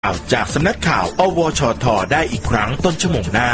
จากสำนักข่าวอวชท.ได้อีกครั้งต้นชั่วโมงหน้า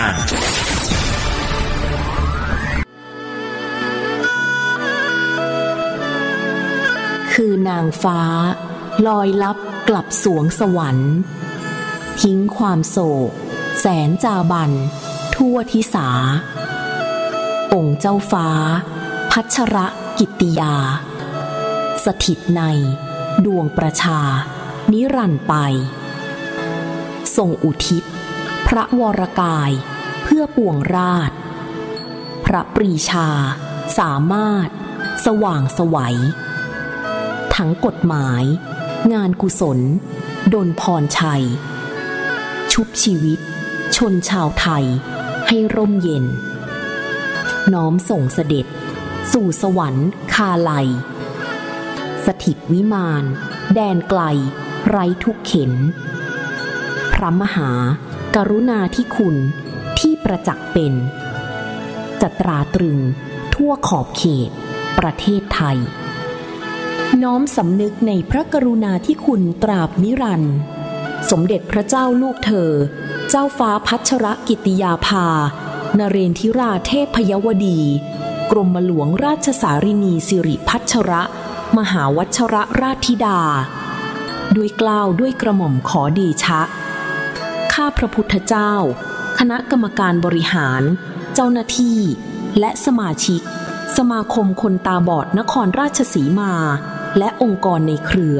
คือนางฟ้าลอยลับกลับสวงสวรรค์ทิ้งความโศกแสนจาบันทั่วทิสาองค์เจ้าฟ้าพัชรกิตติยาสถิตในดวงประชานิรันดร์ไปทรงอุทิศพระวรกายเพื่อปวงราชพระปรีชาสามารถสว่างไสวทั้งกฎหมายงานกุศลดลพรชัยชุบชีวิตชนชาวไทยให้ร่มเย็นน้อมส่งเสด็จสู่สวรรค์คาลัยสถิตวิมานแดนไกลไร้ทุกเข็ญพระมหากรุณาธิคุณที่ประจักษ์เป็นจะตราตรึงทั่วขอบเขตประเทศไทยน้อมสำนึกในพระกรุณาธิคุณตราบนิรันดร์สมเด็จพระเจ้าลูกเธอเจ้าฟ้าพัชรกิติยาภานเรนทิราเทพยวดีกรมหลวงราชสารินีสิริพัชรมหาวัชรราชธิดาด้วยเกล้าด้วยกระหม่อมขอเดชะข้าพระพุทธเจ้าคณะกรรมการบริหารเจ้าหน้าที่และสมาชิกสมาคมคนตาบอดนครราชสีมาและองค์กรในเครือ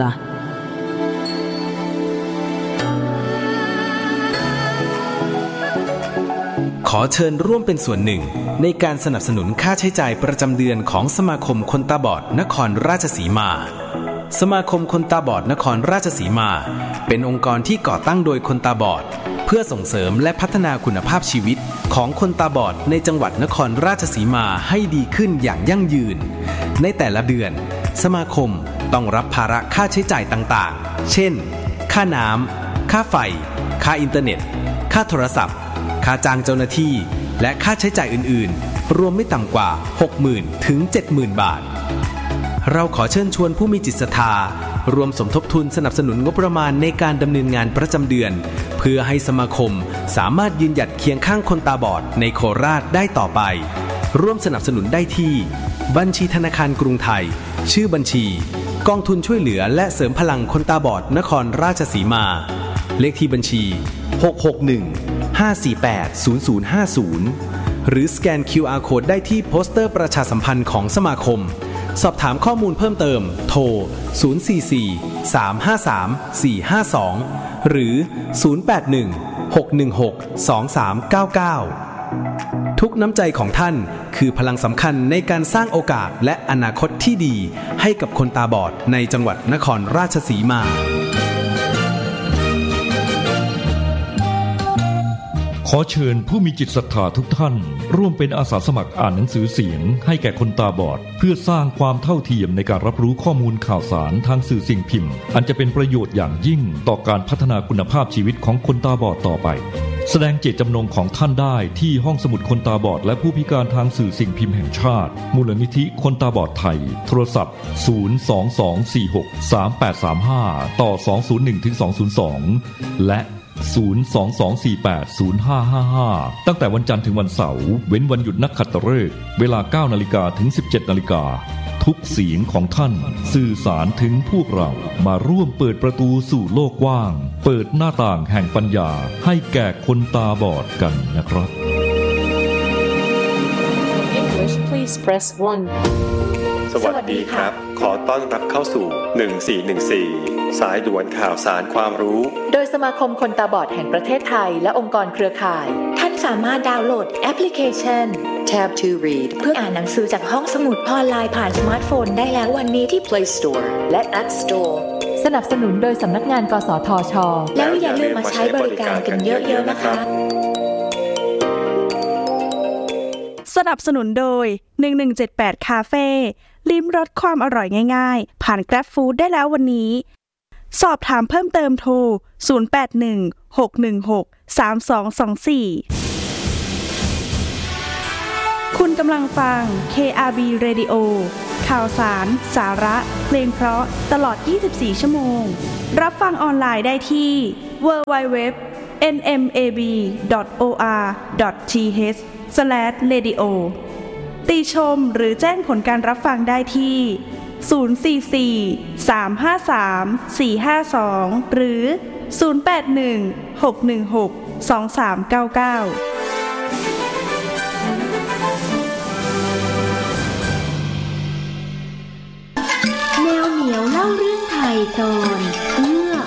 ขอเชิญร่วมเป็นส่วนหนึ่งในการสนับสนุนค่าใช้จ่ายประจำเดือนของสมาคมคนตาบอดนครราชสีมาสมาคมคนตาบอดนครราชสีมาเป็นองค์กรที่ก่อตั้งโดยคนตาบอดเพื่อส่งเสริมและพัฒนาคุณภาพชีวิตของคนตาบอดในจังหวัดนครราชสีมาให้ดีขึ้นอย่างยั่งยืนในแต่ละเดือนสมาคมต้องรับภาระค่าใช้จ่ายต่างๆเช่นค่าน้ำค่าไฟค่าอินเทอร์เน็ตค่าโทรศัพท์ค่าจ้างเจ้าหน้าที่และค่าใช้จ่ายอื่นๆรวมไม่ต่ำกว่า 60,000 ถึง 70,000 บาทเราขอเชิญชวนผู้มีจิตศรัทธารวมสมทบทุนสนับสนุนงบประมาณในการดำเนินงานประจำเดือนเพื่อให้สมาคมสามารถยืนหยัดเคียงข้างคนตาบอดในโคราชได้ต่อไปร่วมสนับสนุนได้ที่บัญชีธนาคารกรุงไทยชื่อบัญชีกองทุนช่วยเหลือและเสริมพลังคนตาบอดนครราชสีมาเลขที่บัญชี661-548-0050หรือสแกน QR Code ได้ที่โปสเตอร์ประชาสัมพันธ์ของสมาคมสอบถามข้อมูลเพิ่มเติมโทร044-353-452หรือ081-616-2399ทุกน้ำใจของท่านคือพลังสำคัญในการสร้างโอกาสและอนาคตที่ดีให้กับคนตาบอดในจังหวัดนครราชสีมาขอเชิญผู้มีจิตศรัทธาทุกท่านร่วมเป็นอาสาสมัครอ่านหนังสือเสียงให้แก่คนตาบอดเพื่อสร้างความเท่าเทียมในการรับรู้ข้อมูลข่าวสารทางสื่อสิ่งพิมพ์อันจะเป็นประโยชน์อย่างยิ่งต่อการพัฒนาคุณภาพชีวิตของคนตาบอดต่อไปแสดงเจตจำนงของท่านได้ที่ห้องสมุดคนตาบอดและผู้พิการทางสื่อสิ่งพิมพ์แห่งชาติมูลนิธิคนตาบอดไทยโทรศัพท์022463835ต่อ201-202และ022480555ตั้งแต่วันจันทร์ถึงวันเสาร์เว้นวันหยุดนักขัตฤกษ์เวลา 9:00 นถึง 17:00 นทุกเสียงของท่านสื่อสารถึงพวกเรามาร่วมเปิดประตูสู่โลกกว้างเปิดหน้าต่างแห่งปัญญาให้แก่คนตาบอดกันนะครับ English please press 1 สวัสดีครับขอต้อนรับเข้าสู่1414สายด่วนข่าวสารความรู้โดยสมาคมคนตาบอดแห่งประเทศไทยและองค์กรเครือข่ายท่านสามารถดาวน์โหลดแอปพลิเคชัน Tab to Read เพื่ออ่านหนังสือจากห้องสมุดออนไลน์ผ่านสมาร์ทโฟนได้แล้ววันนี้ที่ Play Store และ App Store สนับสนุนโดยสำนักงานกสทช. แล้วอย่าลืมมาใช้บริการกันเยอะๆนะคะสนับสนุนโดย1178คาเฟ่ลิ้มรสความอร่อยง่ายๆผ่าน Grab Food ได้แล้ววันนี้สอบถามเพิ่มเติมโทร0816163224คุณกำลังฟัง KRB Radio ข่าวสารสาระเพลงเพราะตลอด24ชั่วโมงรับฟังออนไลน์ได้ที่ www.nmab.or.th/radio ติชมหรือแจ้งผลการรับฟังได้ที่044-353-452หรือ081-616-2399 แมวเหมียวเล่าเรื่องไทยตอนเงือก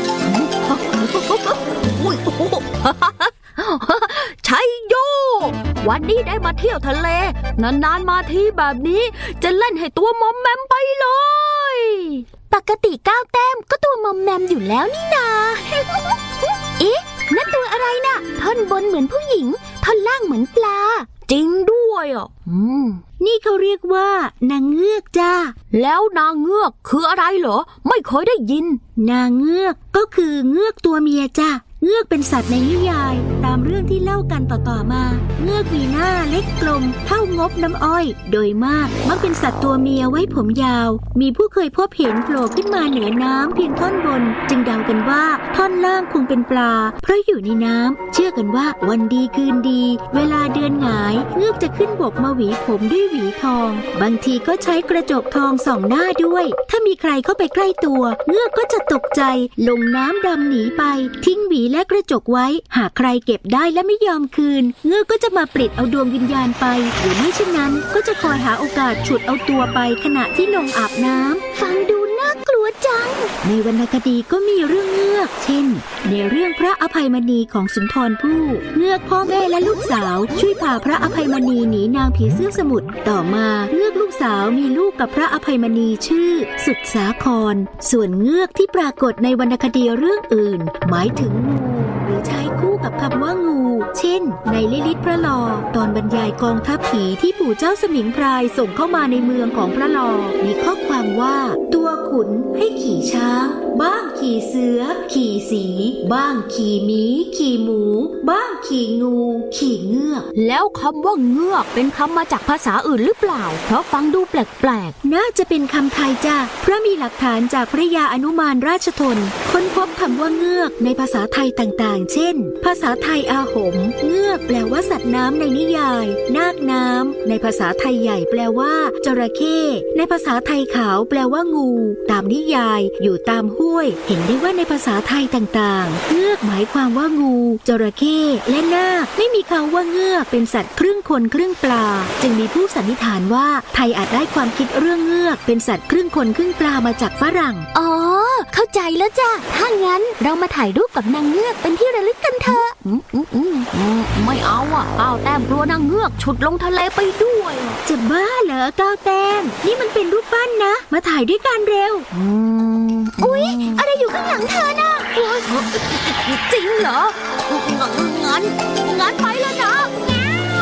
ชัยโยวันนี้ได้มาเที่ยวทะเลนานๆมาทีแบบนี้จะเล่นให้ตัวมอมแมมไปเลยปกติ9 แต้มก็ตัวมอมแมมอยู่แล้วนี่นาเอ๊ะนั่นตัวอะไรน่ะท่อนบนเหมือนผู้หญิงท่อนล่างเหมือนปลาจริงด้วยอ่ะนี่เขาเรียกว่านางเงือกจ้าแล้วนางเงือกคืออะไรเหรอไม่เคยได้ยินนางเงือกก็คือเงือกตัวเมียจ้าเงือกเป็นสัตว์ในนิยายตามเรื่องที่เล่ากันต่อๆมาเงือกมีหน้าเล็กกลมเท่างบน้ำอ้อยโดยมากมักเป็นสัตว์ตัวเมียไว้ผมยาวมีผู้เคยพบเห็นโผล่ขึ้นมาเหนือน้ำเพียงท่อนบนจึงเดากันว่าท่อนล่างคงเป็นปลาเพราะอยู่ในน้ำเชื่อกันว่าวันดีคืนดีเวลาเดือนหงายเงือกจะขึ้นบกมาหวีผมด้วยหวีทองบางทีก็ใช้กระจกทองส่องหน้าด้วยถ้ามีใครเข้าไปใกล้ตัวเงือกก็จะตกใจลงน้ำดำหนีไปทิ้งหวีและกระจกไว้หากใครเก็บได้และไม่ยอมคืนเงือกก็จะมาปลิดเอาดวงวิญญาณไปหรือไม่เช่นนั้นก็จะคอยหาโอกาสฉุดเอาตัวไปขณะที่ลงอาบน้ำฟังดูน่ากลัวจังในวรรณคดีก็มีเรื่องเงือกเช่นในเรื่องพระอภัยมณีของสุนทรภู่เงือกพ่อแม่และลูกสาวช่วยพาพระอภัยมณีหนีนางผีเสื้อสมุทรต่อมาเงือกลูกสาวมีลูกกับพระอภัยมณีชื่อสุดสาครส่วนเงือกที่ปรากฏในวรรณคดีเรื่องอื่นหมายถึงงูหรือใช้คู่กับคำว่างูเช่นในลิลิตพระลอตอนบรรยายกองทัพผีที่ปู่เจ้าสมิงพรายส่งเข้ามาในเมืองของพระลอมีข้อความว่าตัวขุนให้ขี่ช้างบ้างขี่เสือขี่สีบ้างขี่หมีขี่หมูบ้างขี่งูขี่เงือกแล้วคำว่าเงือกเป็นคำมาจากภาษาอื่นหรือเปล่าเพราะฟังดูแปลกๆน่าจะเป็นคำไทยจ้ะเพราะมีหลักฐานจากพระยาอนุมานราชธนค้นพบคำว่าเงือกในภาษาไทยต่างๆเช่นภาษาไทยอาหมเงือกแปลว่าสัตว์น้ำในนิยายนาคน้ำในภาษาไทยใหญ่แปลว่าจระเข้ในภาษาไทยขาวแปลว่างูตามนิยายอยู่ตามห้วยเห็นได้ว่าในภาษาไทยต่างๆเงือกหมายความว่างูจระเข้และนาคไม่มีคำว่าเงือกเป็นสัตว์ครึ่งคนครึ่งปลาจึงมีผู้สันนิษฐานว่าไทยอาจได้ความคิดเรื่องเงือกเป็นสัตว์ครึ่งคนครึ่งปลามาจากฝรั่งอ๋อเข้าใจแล้วจ้ะถ้างั้นเรามาถ่ายรูปกับนางเงือกเป็นที่ระลึกกันเถอะไม่เอาอ่ะ9 แต้มกลัวนางเงือกฉุดลงทะเลไปด้วยจะบ้าเหรอ9 แต้มนี่มันเป็นรูปปั้นนะมาถ่ายด้วยกันเร็วอุ๊ยอะไรอยู่ข้างหลังเธอน่ะจริงเหรองั้นไปแล้วนะ